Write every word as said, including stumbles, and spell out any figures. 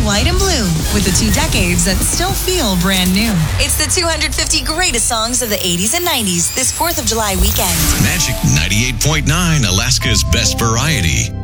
white and blue, with the two decades that still feel brand new. It's the two hundred fifty greatest songs of the eighties and nineties this fourth of July weekend. Magic ninety-eight point nine, Alaska's best variety.